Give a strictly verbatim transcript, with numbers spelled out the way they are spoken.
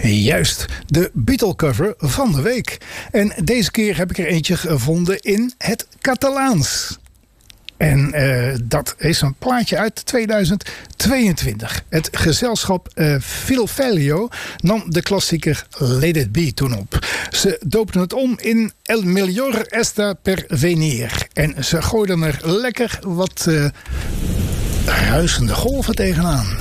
Juist, de Beatle-cover van de week. En deze keer heb ik er eentje gevonden in het Catalaans. En uh, dat is een plaatje uit tweeduizend tweeëntwintig. Het gezelschap uh, Filfelio nam de klassieker Let It Be toen op. Ze doopten het om in El Mejor Está Per Venir. En ze gooiden er lekker wat uh, ruisende golven tegenaan.